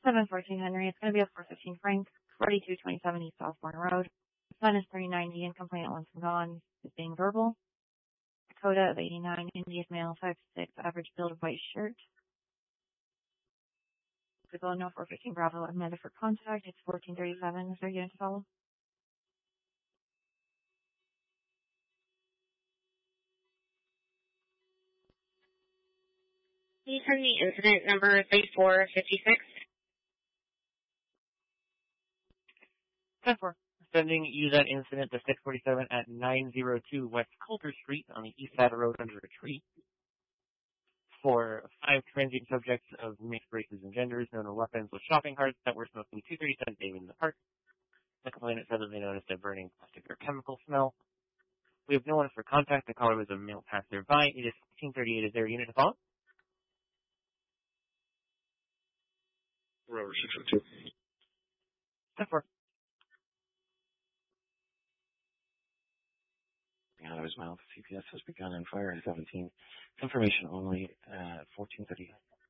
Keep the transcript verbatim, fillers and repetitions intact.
seven fourteen Henry. It's going to be a four fifteen Frank, forty-two twenty-seven East Osborne Road. Sun is three ninety and complainant once and gone is being verbal. Dakota of eighty-nine, Indian male, five six, average build, white shirt. People know four fifteen Bravo, Amanda for contact. It's fourteen thirty-seven. Is there a unit to follow? Can you send me incident number thirty-four fifty-six? ten four. Sending you that incident to six forty-seven at nine oh two West Coulter Street on the east side of the road under a tree. For five transient subjects of mixed races and genders known as weapons with shopping carts that were smoking two thirty-seven David in the park. The complainant said that they noticed a burning plastic or chemical smell. We have no one for contact. The caller was a male passerby. It is fifteen thirty-eight. Is there a unit to follow? We're over six oh two. ten four. Out of his mouth. C P S has begun and fire is seventeen. Information only at fourteen thirty.